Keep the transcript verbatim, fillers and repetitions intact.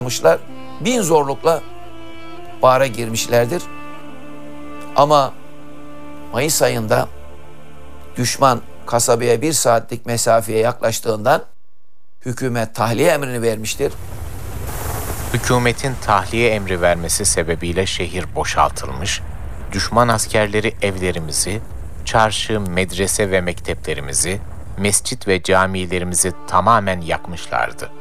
yapmışlar. Bin zorlukla bahara girmişlerdir. Ama Mayıs ayında düşman kasabaya bir saatlik mesafeye yaklaştığından hükümet tahliye emrini vermiştir. Hükümetin tahliye emri vermesi sebebiyle şehir boşaltılmış, düşman askerleri evlerimizi, çarşı, medrese ve mekteplerimizi, mescit ve camilerimizi tamamen yakmışlardı.